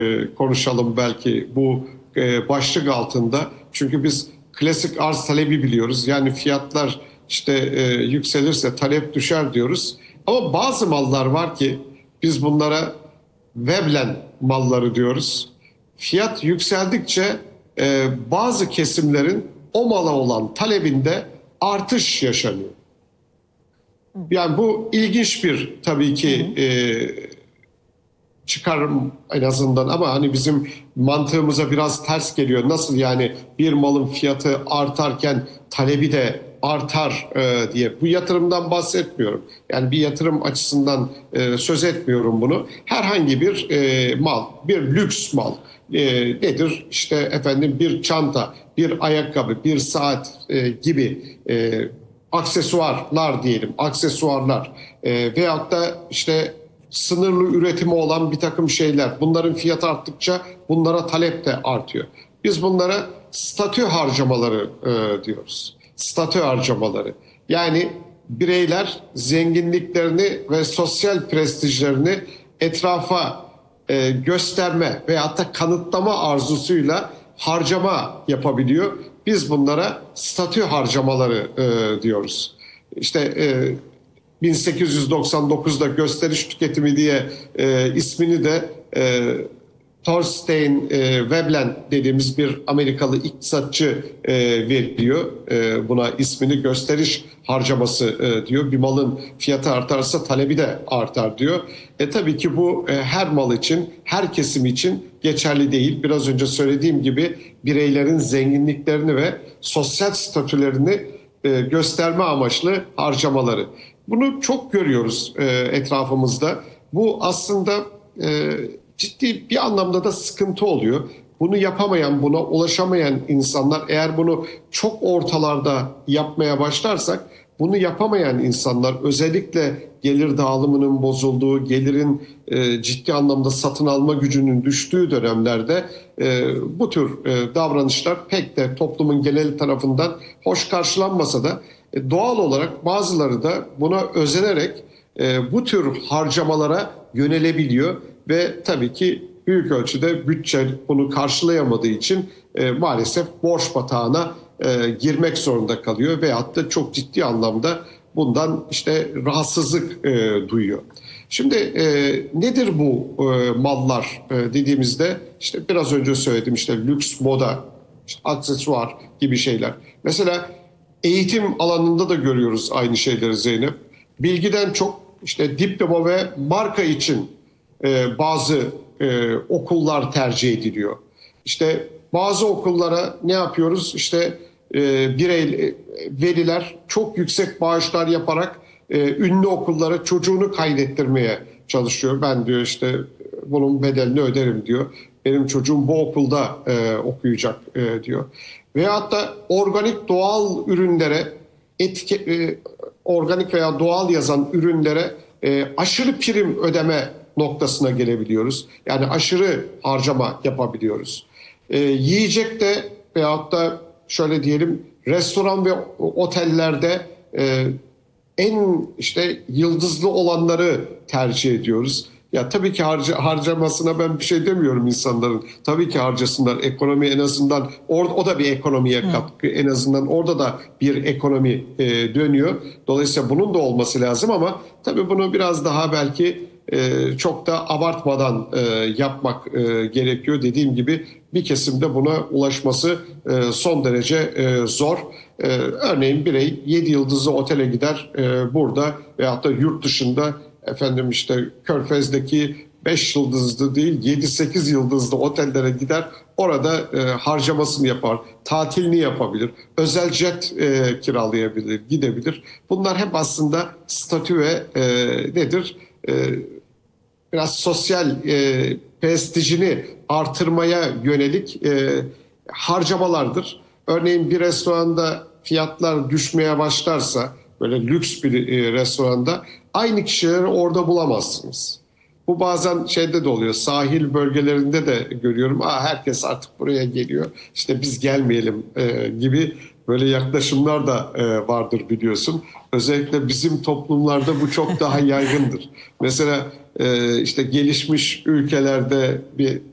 konuşalım belki bu başlık altında. Çünkü biz klasik arz talebi biliyoruz. Yani fiyatlar işte yükselirse talep düşer diyoruz. Ama bazı mallar var ki biz bunlara Veblen malları diyoruz. Fiyat yükseldikçe bazı kesimlerin o mala olan talebinde artış yaşanıyor. Yani bu ilginç bir tabii ki çıkarım en azından, ama hani bizim mantığımıza biraz ters geliyor. Nasıl yani bir malın fiyatı artarken talebi de artar diye. Bu yatırımdan bahsetmiyorum. Yani bir yatırım açısından söz etmiyorum bunu. Herhangi bir mal, bir lüks mal nedir? İşte efendim bir çanta, bir ayakkabı, bir saat gibi aksesuarlar diyelim, aksesuarlar veyahut da işte sınırlı üretimi olan bir takım şeyler. Bunların fiyatı arttıkça bunlara talep de artıyor. Biz bunlara statü harcamaları diyoruz. Statü harcamaları. Yani bireyler zenginliklerini ve sosyal prestijlerini etrafa gösterme veyahut da kanıtlama arzusuyla harcama yapabiliyor. Biz bunlara statü harcamaları diyoruz. İşte 1899'da gösteriş tüketimi diye ismini de Thorstein Veblen dediğimiz bir Amerikalı iktisatçı veriyor. Buna ismini gösteriş harcaması diyor. Bir malın fiyatı artarsa talebi de artar diyor. Tabii ki bu her mal için, her kesim için geçerli değil. Biraz önce söylediğim gibi bireylerin zenginliklerini ve sosyal statülerini gösterme amaçlı harcamaları. Bunu çok görüyoruz etrafımızda. Bu aslında ciddi bir anlamda da sıkıntı oluyor. Bunu yapamayan, buna ulaşamayan insanlar, eğer bunu çok ortalarda yapmaya başlarsak, bunu yapamayan insanlar, özellikle gelir dağılımının bozulduğu, gelirin ciddi anlamda satın alma gücünün düştüğü dönemlerde bu tür davranışlar pek de toplumun geneli tarafından hoş karşılanmasa da doğal olarak bazıları da buna özenerek bu tür harcamalara yönelebiliyor ve tabii ki büyük ölçüde bütçe bunu karşılayamadığı için maalesef borç batağına girmek zorunda kalıyor veyahut da çok ciddi anlamda bundan işte rahatsızlık duyuyor. Şimdi nedir bu mallar dediğimizde, işte biraz önce söyledim, işte lüks moda, işte aksesuar gibi şeyler. Mesela eğitim alanında da görüyoruz aynı şeyleri Zeynep. Bilgiden çok işte diploma ve marka için bazı okullar tercih ediliyor. İşte bazı okullara ne yapıyoruz? İşte veliler çok yüksek bağışlar yaparak ünlü okullara çocuğunu kaydettirmeye çalışıyor. Ben diyor işte bunun bedelini öderim diyor. Benim çocuğum bu okulda okuyacak diyor. Veyahut da organik doğal ürünlere, organik veya doğal yazan ürünlere aşırı prim ödeme noktasına gelebiliyoruz. Yani aşırı harcama yapabiliyoruz. Yiyecekte veyahut da şöyle diyelim, restoran ve otellerde en işte yıldızlı olanları tercih ediyoruz. Ya tabii ki harcamasına ben bir şey demiyorum insanların. Tabii ki harcasınlar. Ekonomi en azından o da bir ekonomiye katkı. En azından orada da bir ekonomi dönüyor. Dolayısıyla bunun da olması lazım, ama tabii bunu biraz daha belki çok da abartmadan yapmak gerekiyor. Dediğim gibi bir kesimde buna ulaşması son derece zor. Örneğin birey 7 yıldızlı otele gider burada veyahut da yurt dışında, efendim işte Körfez'deki 5 yıldızlı değil 7-8 yıldızlı otellere gider. Orada harcamasını yapar, tatilini yapabilir, özel jet kiralayabilir, gidebilir. Bunlar hep aslında statü ve nedir? Biraz sosyal prestijini artırmaya yönelik harcamalardır. Örneğin bir restoranda fiyatlar düşmeye başlarsa, böyle lüks bir restoranda aynı kişileri orada bulamazsınız. Bu bazen şeyde de oluyor, sahil bölgelerinde de görüyorum. Herkes artık buraya geliyor, işte biz gelmeyelim gibi böyle yaklaşımlar da vardır biliyorsun. Özellikle bizim toplumlarda bu çok daha yaygındır. Mesela işte gelişmiş ülkelerde bir